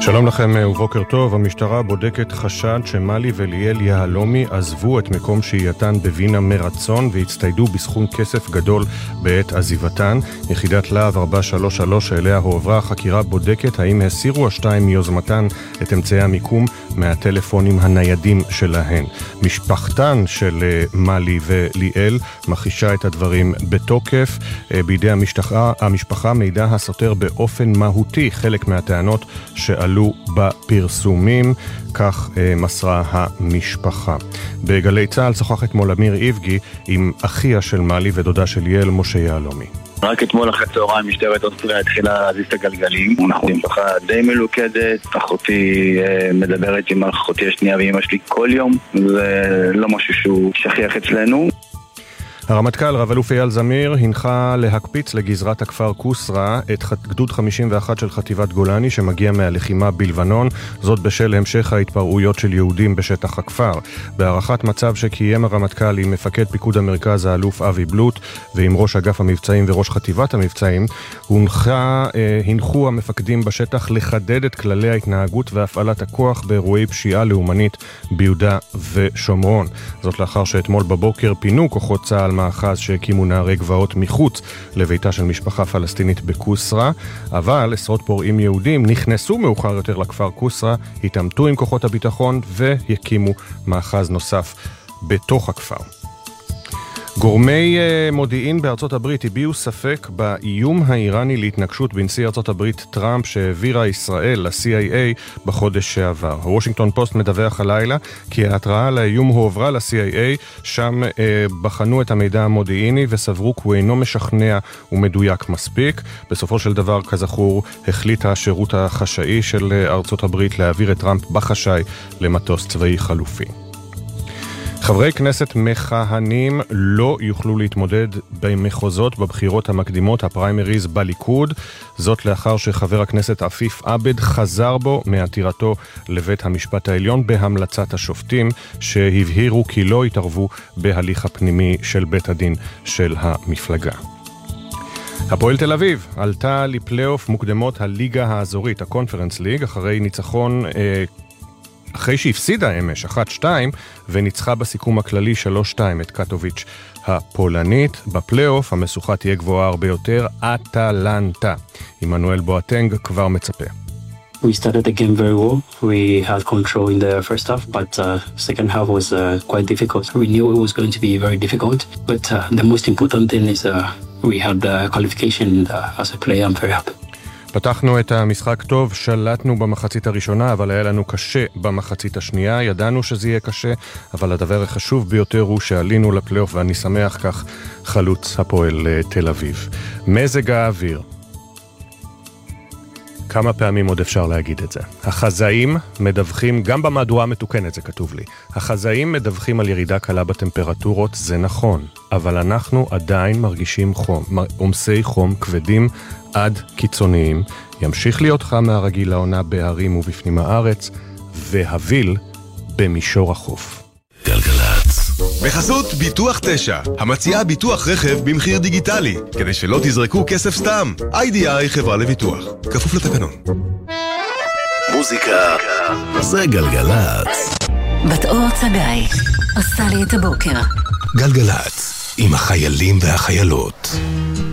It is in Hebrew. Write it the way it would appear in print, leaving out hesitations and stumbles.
שלום לכם ובוקר טוב. המשטרה בודקת חשד שמלי וליאל יהלומי עזבו את מקום שהייתן בווינה מרצון והצטיידו בסכום כסף גדול בעת עזיבתן. יחידת להב 433 אליה הועברה החקירה בודקת האם הסירו השתיים מיוזמתן את אמצעי המיקום מהטלפונים הניידים שלהן. משפחתן של מלי וליאל מכחישה את הדברים בתוקף. בידי המשפחה מידע הסותר באופן מהותי חלק מהטענות שעלו בפרסומים, כך מסרה המשפחה. בגלי צהל שוחח אתמול אמיר איבגי עם אחיה של מלי ודודה של ליאל, משה יהלומי. רק אתמול אחרי צהריים משטרת אוסטריה התחילה להזיז את הגלגלים. אנחנו משפחה די מלוכדת, אחותי מדברת עם אחותי השנייה ואמא שלי כל יום, זה לא משהו שהוא שכיח אצלנו. הרמטכ"ל רב אלוף אייל זמיר הנחה להקפיץ לגזרת הכפר קוסרה את גדוד 51 של חטיבת גולני שמגיע מהלחימה בלבנון, זאת בשל המשך ההתפרעויות של יהודים בשטח הכפר. בהערכת מצב שקיים הרמטכ"ל עם מפקד פיקוד המרכז האלוף אבי בלוט ועם ראש אגף המבצעים וראש חטיבת המבצעים, הנחו המפקדים בשטח לחדד את כללי ההתנהגות והפעלת הכוח באירועי פשיעה לאומנית ביהודה ושומרון. זאת לאחר שאתמול בבוקר פינו כוחות צה"ל מאחז שהקימו נערי גבעות מחוץ לביתה של משפחה פלסטינית בקוסרה, אבל עשרות פורעים יהודים נכנסו מאוחר יותר לכפר קוסרה, התעמתו עם כוחות הביטחון והקימו מאחז נוסף בתוך הכפר. גורמי מודיעין בארצות הברית הביעו ספק באיום האיראני להתנגשות בנשיא ארצות הברית טראמפ שהעבירה ישראל ל-CIA בחודש שעבר. הוושינגטון פוסט מדווח הלילה כי ההתראה על האיום הועברה ל-CIA, שם בחנו את המידע המודיעיני וסברו כי הוא אינו משכנע ומדויק מספיק. בסופו של דבר, כזכור, החליט השירות החשאי של ארצות הברית להעביר את טראמפ בחשאי למטוס צבאי חלופי. חברי כנסת מכהנים לא יוכלו להתמודד במחוזות בבחירות המקדימות, הפריימריז בליכוד, זאת לאחר שחבר הכנסת עפיף עבד חזר בו מעתירתו לבית המשפט העליון בהמלצת השופטים, שהבהירו כי לא התערבו בהליך הפנימי של בית הדין של המפלגה. הפועל תל אביב עלתה לפלייאוף מוקדמות הליגה האזורית, הקונפרנס ליג, אחרי שהפסידה אמש 1-2 וניצחה בסיכום הכללי 3-2 את קטוביץ' הפולנית. בפלייאוף המשוכה תהיה גבוהה הרבה יותר, אטלנטה. עמנואל בואטנג כבר מצפה. We started the game very well. We had control in the first half, but second half was quite difficult. We knew it was going to be very difficult, but the most important thing is we had the qualification as a player. I'm very happy. פתחנו את המשחק טוב, שלטנו במחצית הראשונה, אבל היה לנו קשה במחצית השנייה. ידענו שזה יהיה קשה, אבל הדבר החשוב ביותר הוא שעלינו לפלייאוף, ואני שמח כך, חלוץ הפועל תל אביב. מזג האוויר. כמה פעמים עוד אפשר להגיד את זה? החזאים מדווחים, גם במהדורה המתוקנת זה כתוב לי, החזאים מדווחים על ירידה קלה בטמפרטורות, זה נכון, אבל אנחנו עדיין מרגישים חום, עומסי חום כבדים עד קיצוניים. ימשיך להיות חם מהרגיל לעונה בהרים ובפנים הארץ, והביל במישור החוף. גלגלץ. בחסות ביטוח 9, המציעה ביטוח רכב במחיר דיגיטלי, כדי שלא תזרקו כסף סתם. IDI חברה לביטוח, כפוף לתקנון. מוזיקה זה גלגלץ. בת אור צגאי עושה לי את הבוקר. גלגלץ, עם החיילים והחיילות.